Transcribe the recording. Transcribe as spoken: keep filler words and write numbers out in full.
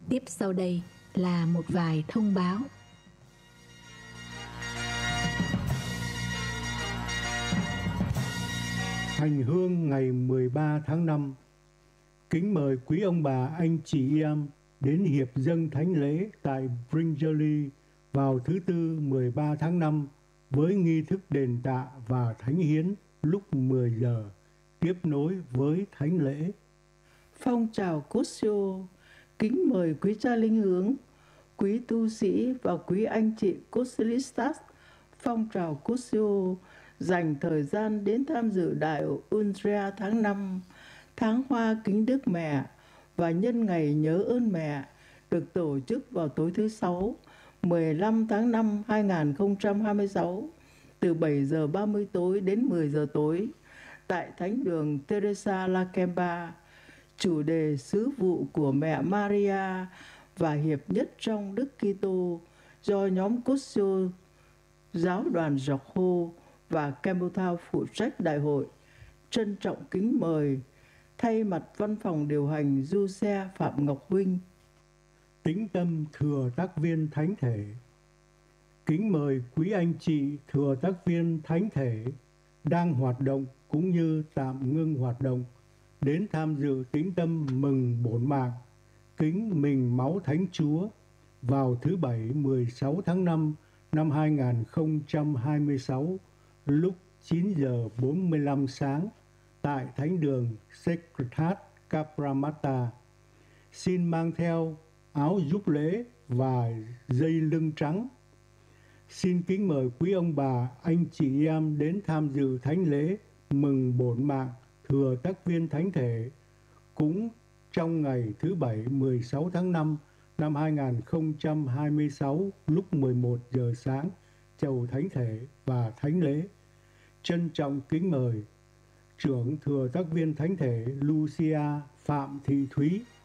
Tiếp sau đây là một vài thông báo. Hành hương ngày mười ba tháng năm. Kính mời quý ông bà, anh chị em đến hiệp dâng thánh lễ tại Bringelly vào thứ Tư mười ba tháng năm với nghi thức đền tạ và thánh hiến lúc mười giờ, tiếp nối với thánh lễ. Phong trào Cosio kính mời quý cha linh hướng, quý tu sĩ và quý anh chị Cosilistas phong trào Cosio dành thời gian đến tham dự đại hội Undrea tháng năm, tháng hoa kính Đức Mẹ và nhân ngày nhớ ơn mẹ được tổ chức vào tối thứ Sáu, mười lăm tháng năm hai nghìn không trăm hai mươi sáu từ bảy giờ ba mươi tối đến mười giờ tối tại Thánh đường Teresa Lakemba. Chủ đề sứ vụ của mẹ Maria và hiệp nhất trong Đức Kitô do nhóm Cosio, giáo đoàn Giọc-hô và Campbelltown phụ trách đại hội. Trân trọng kính mời thay mặt văn phòng điều hành du xe Phạm Ngọc Huynh. Tín tâm thừa tác viên thánh thể. Kính mời quý anh chị thừa tác viên thánh thể đang hoạt động cũng như tạm ngưng hoạt động đến tham dự tín tâm mừng bổn mạng kính mình máu Thánh Chúa vào thứ Bảy mười sáu tháng năm năm hai nghìn không trăm hai mươi sáu lúc chín giờ bốn mươi lăm sáng tại Thánh đường Sacred Capramata. Xin mang theo áo giúp lễ và dây lưng trắng. Xin kính mời quý ông bà, anh chị em đến tham dự thánh lễ mừng bổn mạng thừa tác viên thánh thể cũng trong ngày thứ Bảy mười sáu tháng năm năm hai nghìn không trăm hai mươi sáu lúc mười một giờ sáng chầu thánh thể và thánh lễ. Trân trọng kính mời trưởng thừa tác viên thánh thể Lucia Phạm Thị Thúy,